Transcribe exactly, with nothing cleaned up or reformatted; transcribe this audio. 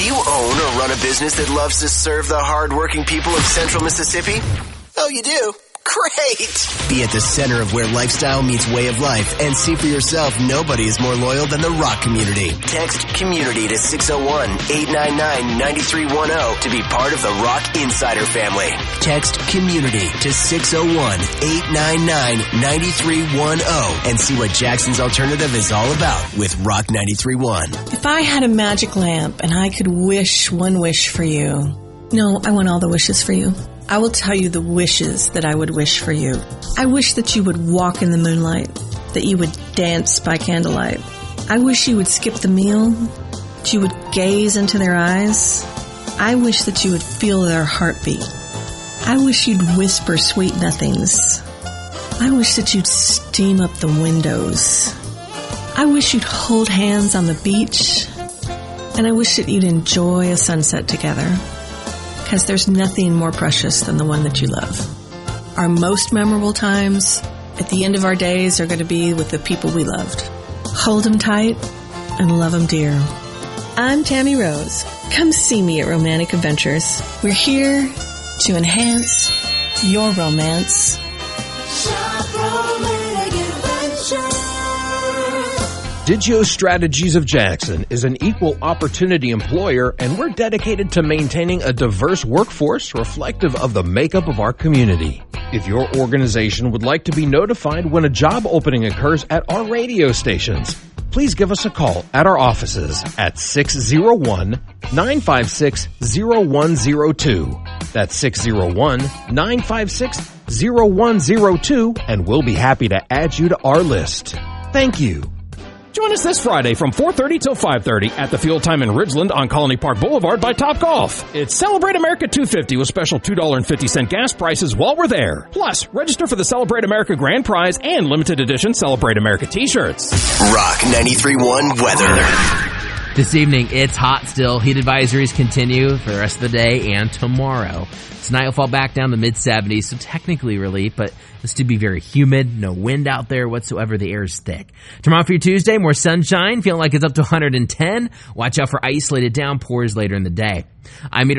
you own or run a business that loves to serve the hardworking people of Central Mississippi? Oh, you do? Great! Be at the center of where lifestyle meets way of life and see for yourself nobody is more loyal than the Rock community. Text COMMUNITY to six oh one, eight nine nine, nine three one oh to be part of the Rock Insider family. Text COMMUNITY to six oh one, eight nine nine, nine three one oh and see what Jackson's Alternative is all about with Rock ninety-three point one. If I had a magic lamp and I could wish one wish for you. No, I want all the wishes for you. I will tell you the wishes that I would wish for you. I wish that you would walk in the moonlight, that you would dance by candlelight. I wish you would skip the meal, that you would gaze into their eyes. I wish that you would feel their heartbeat. I wish you'd whisper sweet nothings. I wish that you'd steam up the windows. I wish you'd hold hands on the beach. And I wish that you'd enjoy a sunset together. Because there's nothing more precious than the one that you love. Our most memorable times at the end of our days are going to be with the people we loved. Hold them tight and love them dear. I'm Tammy Rose. Come see me at Romantic Adventures. We're here to enhance your romance. Shop Romantic Adventures. Digio Strategies of Jackson is an equal opportunity employer, and we're dedicated to maintaining a diverse workforce reflective of the makeup of our community. If your organization would like to be notified when a job opening occurs at our radio stations, please give us a call at our offices at six oh one, nine five six, oh one oh two. That's six oh one, nine five six, oh one oh two, and we'll be happy to add you to our list. Thank you. Join us this Friday from four thirty till five thirty at the Field Time in Ridgeland on Colony Park Boulevard by Topgolf. It's Celebrate America two fifty with special two dollars and fifty cents gas prices while we're there. Plus, register for the Celebrate America Grand Prize and limited edition Celebrate America t-shirts. Rock ninety-three point one weather. This evening, it's hot still. Heat advisories continue for the rest of the day and tomorrow. Tonight will fall back down to mid seventies, so technically relief, but it's to be very humid. No wind out there whatsoever. The air is thick. Tomorrow for your Tuesday, more sunshine. Feeling like it's up to one hundred ten. Watch out for isolated downpours later in the day. I'm